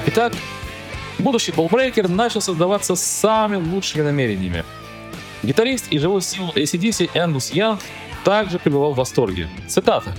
Итак, будущий Ballbreaker начал создаваться с самыми лучшими намерениями. Гитарист и живой символ AC/DC Энгус Янг также пребывал в восторге. Цитата.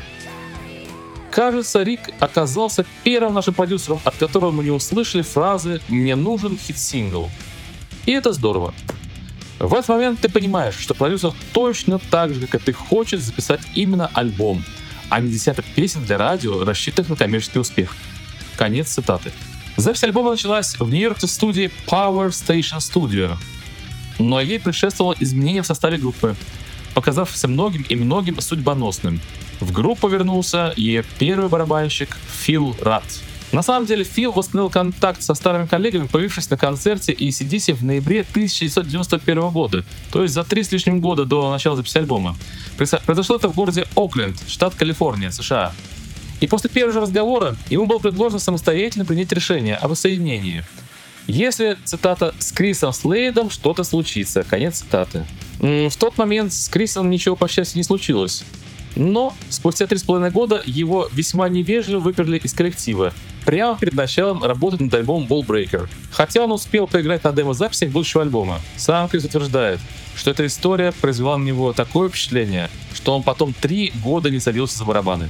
«Кажется, Рик оказался первым нашим продюсером, от которого мы не услышали фразы «мне нужен хит-сингл». И это здорово. В этот момент ты понимаешь, что продюсер точно так же, как и ты, хочет записать именно альбом, а не десяток песен для радио, рассчитанных на коммерческий успех». Конец цитаты. Запись альбома началась в нью-йоркской студии Power Station Studio, но ей предшествовало изменение в составе группы, показавшееся многим и многим судьбоносным. В группу вернулся ее первый барабанщик Фил Рат. На самом деле Фил восстановил контакт со старыми коллегами, появившись на концерте AC/DC в ноябре 1991 года, то есть за 3 с лишним года до начала записи альбома. Произошло это в городе Окленд, штат Калифорния, США. И после первого же разговора ему было предложено самостоятельно принять решение о воссоединении. Если, цитата, «с Крисом Слейдом что-то случится», конец цитаты. В тот момент с Крисом ничего, по счастью, не случилось. Но спустя 3,5 года его весьма невежливо выперли из коллектива, прямо перед началом работы над альбомом Ballbreaker. Хотя он успел поиграть на демо-записях будущего альбома. Сам Крис утверждает, что эта история произвела на него такое впечатление, что он потом 3 года не садился за барабаны.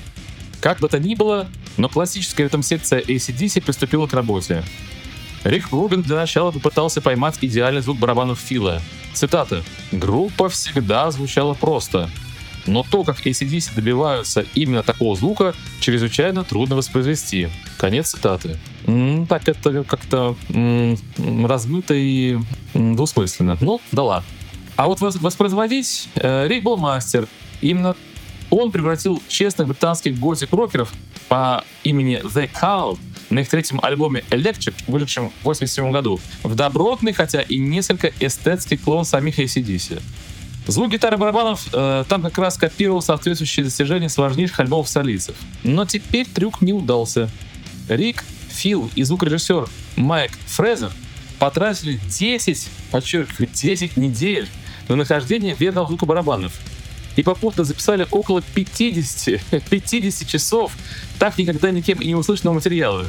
Как бы то ни было, но классическая ритм-секция AC/DC приступила к работе. Рик Рубин для начала попытался поймать идеальный звук барабанов Фила. Цитата. «Группа всегда звучала просто, но то, как AC/DC добиваются именно такого звука, чрезвычайно трудно воспроизвести». Конец цитаты. Так это как-то размыто и двусмысленно. Ну, да ладно. А вот воспроизводить Рик был мастер. Именно он превратил честных британских готик-рокеров по имени The Cult на их третьем альбоме Electric, вышедшем в 1987 году, в добротный, хотя и несколько эстетский клон самих AC/DC. Звук гитары и барабанов там как раз копировал соответствующие достижения сложнейших альбомов-солистов. Но теперь трюк не удался. Рик, Фил и звукорежиссер Майк Фрезер потратили 10 недель на нахождение верного звука барабанов и попутно записали около 50 часов так никогда никем и не услышанного материала.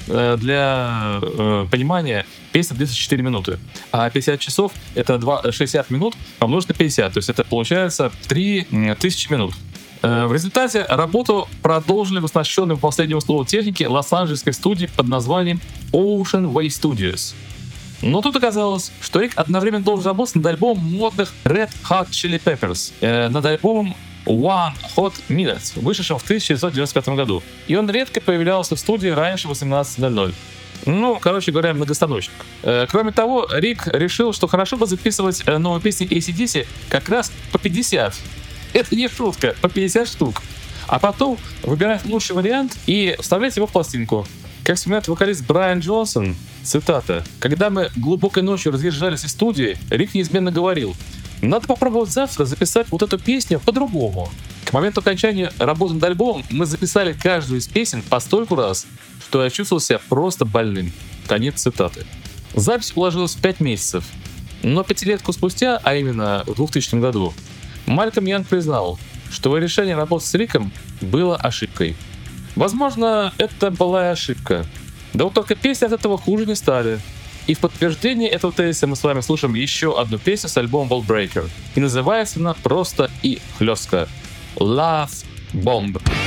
Для понимания, песня длится 4 минуты, а 50 часов — это 60 минут помножить на 50, то есть это получается 3000 минут. В результате работу продолжили в оснащенной по последнему слову техники лос-анджелесской студии под названием Ocean Way Studios. Но тут оказалось, что Рик одновременно должен работать над альбомом модных Red Hot Chili Peppers, над альбомом One Hot Minute, вышедшим в 1995 году. И он редко появлялся в студии раньше 18:00. Ну, короче говоря, многостаночник. Кроме того, Рик решил, что хорошо бы записывать новые песни AC/DC как раз по 50. Это не шутка, по 50 штук. А потом выбирать лучший вариант и вставлять его в пластинку. Как вспоминает вокалист Брайан Джонсон, цитата, «Когда мы глубокой ночью разъезжались из студии, Рик неизменно говорил, надо попробовать завтра записать вот эту песню по-другому». К моменту окончания работы над альбомом мы записали каждую из песен по столько раз, что я чувствовал себя просто больным. Конец цитаты. Запись уложилась в 5 месяцев. Но 5-летку спустя, а именно в 2000 году, Малькольм Янг признал, что его решение работать с Риком было ошибкой. Возможно, это была и ошибка. Да вот только песни от этого хуже не стали. И в подтверждение этого тезиса мы с вами слушаем еще одну песню с альбома Ballbreaker. И называется она просто и хлестко «Love Bomb».